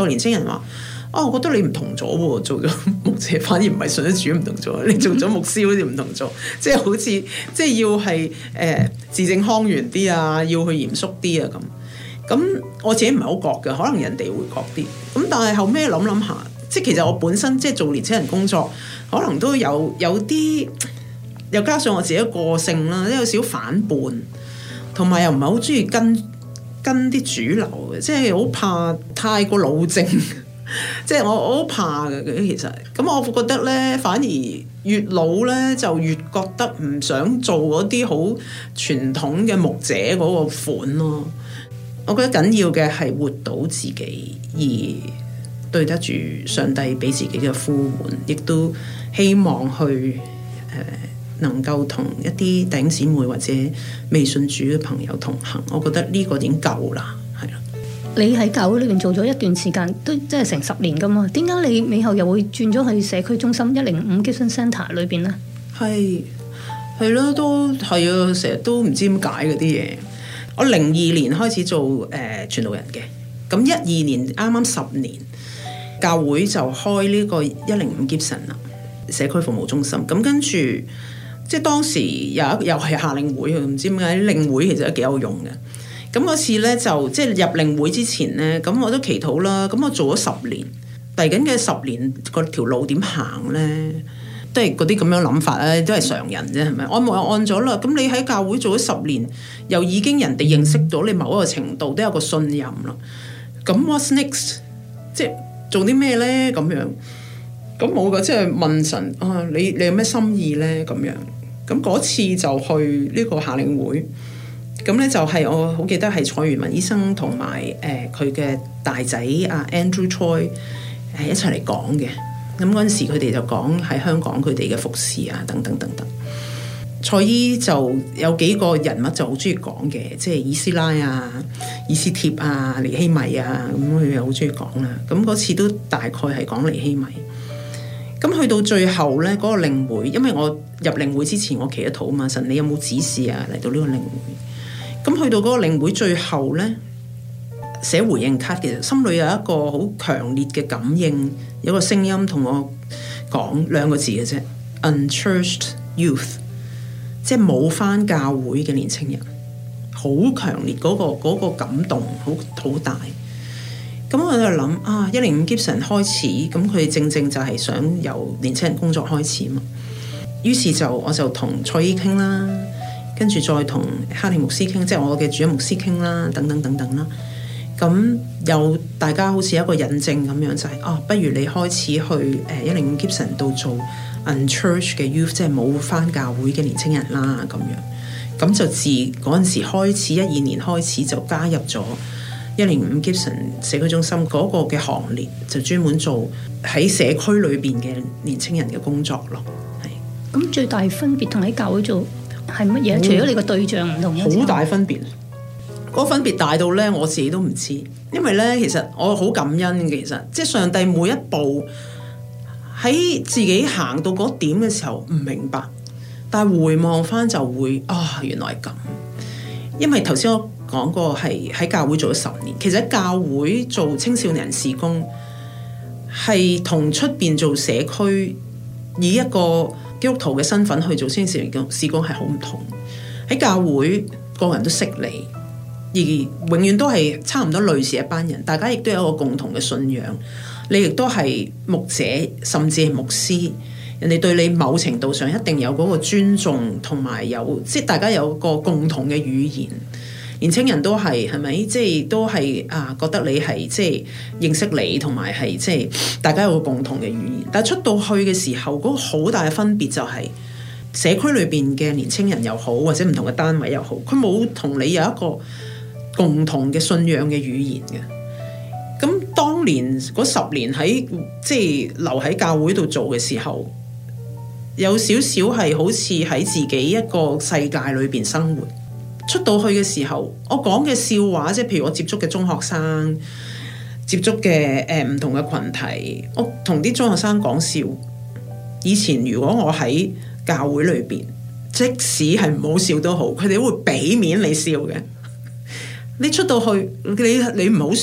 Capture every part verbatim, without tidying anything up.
有年青人話：哦，我覺得你唔同咗喎，做咗牧者反而唔係信咗主唔同咗，你做咗牧師好似唔同咗，即係好似即係要係誒、呃、字正腔圓啲啊，要去嚴肅啲啊咁。咁我自己唔係好覺嘅，可能人哋會覺啲。咁但係後尾諗諗下，即係其實我本身即係做年青人工作，可能都有有啲，又加上我自己個性啦，有少少反叛，同埋又唔係好中意跟跟啲主流嘅，即係好怕太過老正。即係我我好怕嘅，其實咁我覺得咧，反而越老咧就越覺得唔想做嗰啲好傳統嘅牧者嗰個款咯。我覺得緊要嘅係活到自己，而對得住上帝俾自己嘅呼喚，亦都希望去誒、呃、能夠同一啲弟兄姊妹或者未信主嘅朋友同行。我覺得呢個已經夠啦，係啦。 你喺教會裏面做咗一段時間，都即係成十年噶嘛？點解你尾後又會轉咗去社區中心一零五 Gibson Centre 裏邊呢？係係咯，都係啊！成日都唔知點解嗰啲嘢。我零二年開始做誒、呃、傳道人嘅，咁一二年啱啱十年，教會就開呢個一零五 Gibson 啦，社區服務中心。咁跟住即係當時有一又係夏令會，唔知點解令會其實都幾有用嘅。咁嗰次咧就即係入靈會之前咧，咁我都祈禱啦。咁我做咗十年，嚟緊嘅十年個條路點行咧，都係嗰啲咁樣諗法咧，都係常人啫，係咪？按冇按咗啦。咁你喺教會做咗十年，又已經人哋認識到你某一個程度，都有個信任啦。咁 what's next？ 即係做啲咩咧？咁樣咁冇噶，即係問神啊，你你有咩心意咧？咁樣咁嗰次就去呢個夏令會。咁咧就係我好記得係蔡元文醫生同埋誒佢嘅大仔阿 Andrew Choi 誒一齊嚟講嘅。咁嗰陣時佢哋就講喺香港佢哋嘅服侍啊等等等等。蔡醫就有幾個人物就好中意講嘅，即係以斯拉啊、以斯帖啊、尼希米啊，咁佢又好中意講啦。咁嗰次都大概係講尼希米。咁去到最後咧，嗰、那個靈會，因為我入靈會之前我祈咗禱嘛，神你有冇指示啊嚟到呢個靈會？咁去到嗰個靈會最後咧，寫回應卡嘅，心裏有一個好強烈嘅感應，有個聲音同我講兩個字嘅啫 ，unchurched youth， 即係冇返教會嘅年青人，好強烈嗰、嗰個嗰個感動，好好大。咁我就諗啊，一零五 Gibson 開始，咁佢正正就係想由年青人工作開始嘛。於是就我就同蔡醫傾啦。跟住再同哈利牧師傾，即係我嘅主任牧師傾啦，等等等等啦。咁有大家好似一個引證咁樣，就係、是、啊，不如你開始去誒一零五 Gibson 度做 unchurched 嘅 youth， 即係冇返教會嘅年青人啦咁樣。咁就自嗰陣時開始，一二年開始就加入咗一零五 Gibson 社區中心嗰個嘅行列，就專門做喺社區裏邊嘅年青人嘅工作咯。係。 咁最大分別同喺教會做係乜嘢？除咗你個對象唔同， 好大分別。嗰、那個、分別大到咧，我自己都唔知。因為咧，其實我好感恩嘅。其實即係上帝每一步喺自己行到嗰點嘅時候唔明白，但係回望翻就會啊，原來咁。因為頭先我講過係喺教會做咗十年，其實喺教會做青少年事工係同出邊做社區以一個基督徒嘅身份去做青少年事工係好唔同。喺教會個人都識你，而永遠都係差唔多類似一班人，大家亦都有一個共同嘅信仰。你亦都係牧者，甚至係牧師，人哋對你某程度上一定有嗰個尊重，同埋有即係大家有個共同嘅語言。年青人都係係咪？即係都係啊，覺得你係即係認識你，同埋係即係大家有個共同嘅語言。但係出到去嘅時候，嗰個好大嘅分別就係社區裏邊嘅年青人又好，或者唔同嘅單位又好，佢冇同你有一個共同嘅信仰嘅語言嘅。咁當年嗰十年喺即係留喺教會度做嘅時候，有少少係好似喺自己一個世界裏邊生活。出到去嘅時候，我講嘅笑話，即係譬如我接觸嘅中學生，接觸嘅誒唔同嘅群體，我同啲中學生講笑。以前如果我喺教會裏邊，即使係唔好笑都好，佢哋都會俾面你笑嘅。你出到去，你你唔好笑，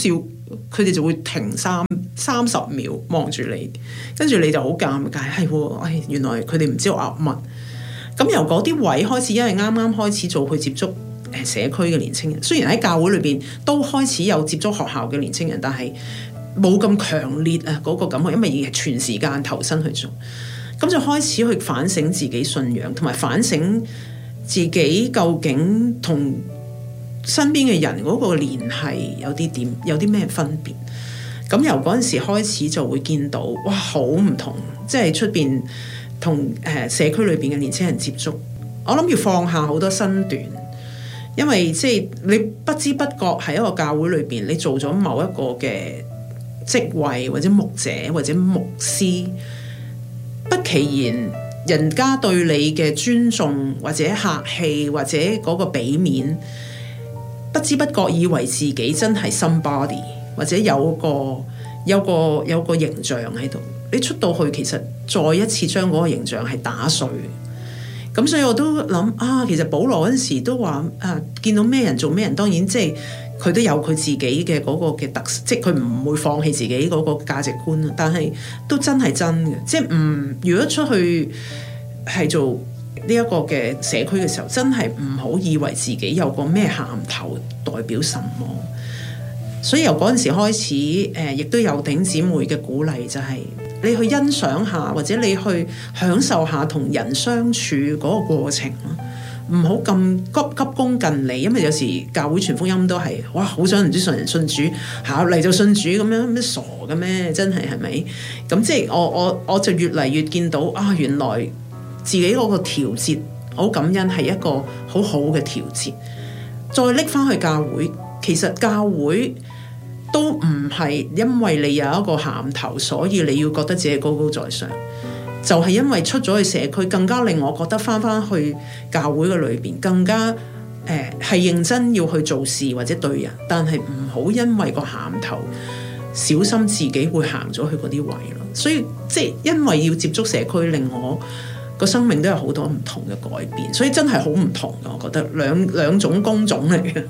佢哋就會停三三十秒望住你，跟住你就好尷尬，係喎，哎，原來佢哋唔知我噏乜。咁由嗰啲位開始，因為啱啱開始做去接觸誒社區嘅年青人，雖然喺教會裏邊都開始有接觸學校嘅年青人，但係冇咁強烈啊嗰個感覺，因為要全時間投身去做，咁就開始去反省自己信仰，同埋反省自己究竟同身邊嘅人嗰個聯繫有啲點，有啲咩分別。咁由嗰陣時開始就會見到，哇，好唔同，即係出邊同誒社區裏邊嘅年輕人接觸，我諗要放下好多身段，因為即係你不知不覺喺一個教會裏邊，你做咗某一個嘅職位或者牧者或者牧師，不其然人家對你嘅尊重或者客氣或者嗰個俾面，不知不覺以為自己真係 somebody， 或者有個有個有個形象喺度，你出到去其實再一次將嗰個形象係打碎。咁所以我都諗啊，其實保羅嗰陣時都話啊，見到咩人做咩人，當然即係佢都有佢自己嘅嗰個嘅特色，即係佢唔會放棄自己嗰個價值觀，但係都真係真嘅，即係唔如果出去係做呢一個嘅社區嘅時候，真係唔好以為自己有個咩銜頭代表什麼。所以由嗰陣時開始，誒、呃、亦都有弟兄姊妹嘅鼓勵，就係、是、你去欣賞下，或者你去享受下同人相處嗰個過程咯，唔好咁急急功近利，因為有時教會傳福音都係哇，好想唔知信人信主，下嚟就信主咁樣，咩傻嘅咩？真係係咪？咁即係我我我就越嚟越見到啊，原來自己嗰個調節，好感恩係一個好好嘅調節。再拎翻去教會，其實教會都唔係因為你有一個銜頭，所以你要覺得自己高高在上，就係因為出咗去社區，更加令我覺得翻翻去教會嘅裏邊，更加誒係、呃、認真要去做事或者對人，但係唔好因為個銜頭小心自己會行咗去嗰啲位咯。所以即係因為要接觸社區，令我個生命都有好多唔同嘅改變，所以真係好唔同嘅。我覺得兩兩種工種嚟嘅。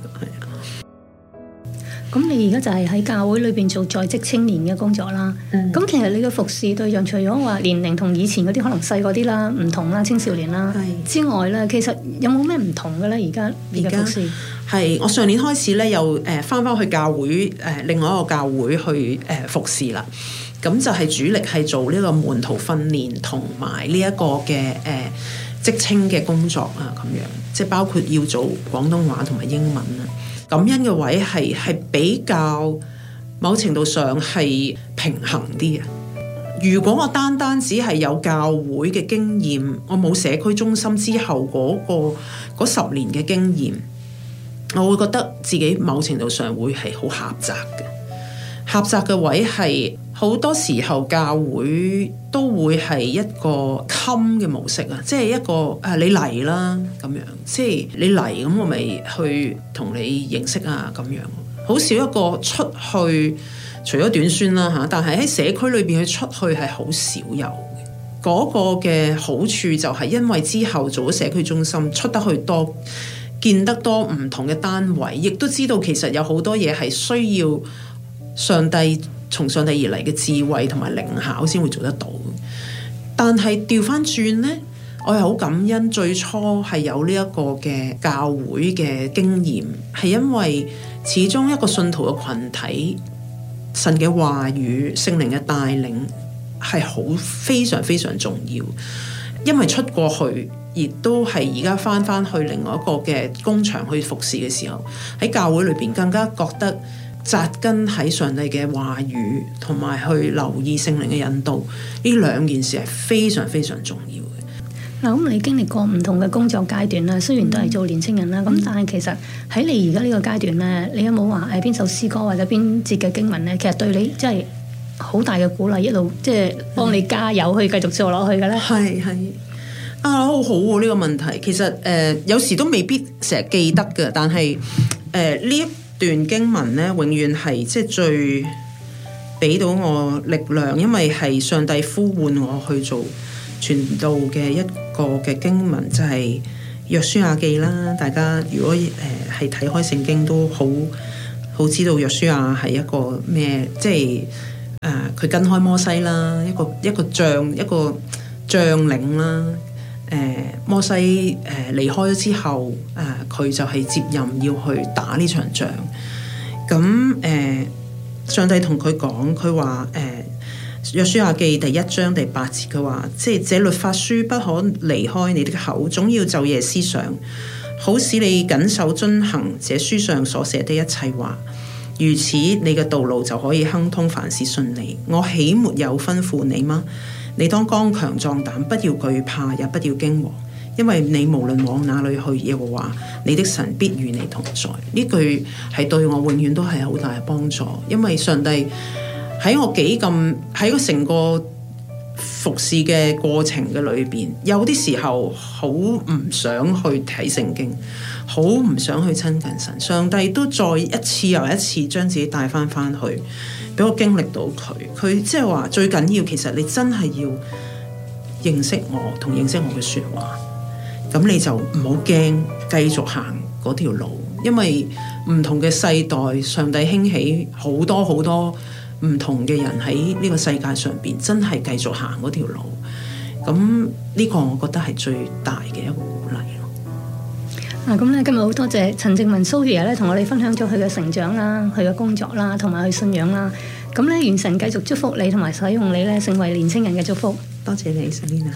咁你而家就係喺教會裏邊做在職青年嘅工作啦。咁、嗯、其實你嘅服侍對象，除咗話年齡同以前嗰啲可能細嗰啲啦、唔同啦、青少年啦之外咧，其實有冇咩唔同嘅咧？而家而家服侍係我上年開始咧，又誒翻翻去教會誒、呃、另外一個教會去誒、呃、服侍啦。咁就係主力係做呢個門徒訓練同埋呢一個嘅誒職青嘅工作啊，咁樣即係包括要做廣東話同埋英文啊。感恩嘅位係係比較某程度上係平衡啲嘅。如果我單單只係有教會嘅經驗，我冇社區中心之後嗰、嗰個嗰十年嘅經驗，我會覺得自己某程度上會係好狹窄嘅。狹窄嘅位係好多時候教會都會係一個襟嘅模式啊，即係一個誒、啊、你嚟啦咁樣，即係你嚟咁我咪去同你認識啊咁樣，好少一個出去，除咗短宣啦嚇，但係喺社區裏邊去出去係好少有嘅。嗰、那個嘅好處就係因為之後做咗社區中心，出得去多，見得多唔同嘅單位，亦都知道其實有好多嘢係需要上帝從上帝而嚟嘅智慧同埋靈巧先會做得到。但係調翻轉呢，我係好感恩最初係有呢一個嘅教會嘅經驗，係因為始終一個信徒嘅群體，神嘅話語、聖靈嘅帶領係好非常非常重要。因為出過去，亦都係而家翻翻去另外一個嘅工場去服侍嘅時候，喺教會裏邊更加覺得扎根喺上帝嘅話語，同埋去留意聖靈嘅引導，呢兩件事係非常非常重要嘅。 嗱，咁你經歷過唔同嘅工作階段啦，雖然都係做年青人啦，咁、嗯、但係其實喺你而家呢個階段咧，你有冇話誒邊首詩歌或者邊節嘅經文咧，其實對你真係好大嘅鼓勵，一路即係幫你加油去繼續做落去嘅咧？係係啊，好好喎呢個問題。其實誒、呃、有時都未必成日記得嘅，但係誒呢一段經文咧，永遠係即係最俾到我力量，因為係上帝呼喚我去做傳道嘅一個嘅經文，就係、是、約書亞記啦。大家如果誒係睇開聖經都好好知道約書亞係一個咩，即係誒佢跟開摩西啦，一個一個將一個將領啦。誒、呃、摩西誒、呃、離開咗之後，誒、呃、佢就係接任要去打呢場仗。咁誒、呃、上帝同佢講，佢話誒約書亞記第一章第八節，佢話即係這律法書不可離開你的口，總要晝夜思想，好使你謹守遵行這書上所寫的一切話。如此，你嘅道路就可以亨通，凡事順利。我豈沒有吩咐你嗎？你當剛強壯膽，不要懼怕，也不要驚惶，因為你無論往哪裏去，耶和華你的神必與你同在。呢句係對我永遠都係好大嘅幫助，因為上帝喺我幾咁喺個成個服侍嘅過程嘅裏邊，有啲時候好唔想去睇聖經，好唔想去親近神。上帝都再一次又一次將自己帶翻翻去，俾我經歷到佢。佢即係話最緊要，其實你真係要認識我同認識我嘅說話，咁你就唔好驚，繼續行嗰條路。因為唔同嘅世代，上帝興起好多好多唔同嘅人喺呢個世界上邊，真係繼續行嗰條路。咁呢個我覺得係最大嘅一個鼓勵咯。啊，咁咧今日好多謝陳靜文 Sophia 咧，同我哋分享咗佢嘅成長啦、佢嘅工作啦，同埋佢信仰啦。咁咧，願神繼續祝福你，同埋使用你咧，成為年青人嘅祝福。多謝你 Selina。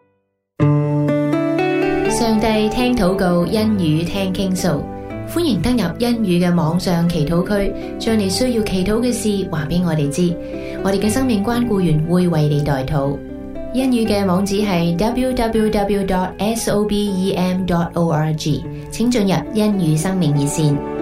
上帝聽禱告，恩語聽傾訴。歡迎登入恩語嘅網上祈禱區，將你需要祈禱嘅事話俾我哋知，我哋嘅生命關顧員會為你代禱。恩語嘅網址係 double-u double-u double-u dot sobem dot org， 請進入恩語生命熱線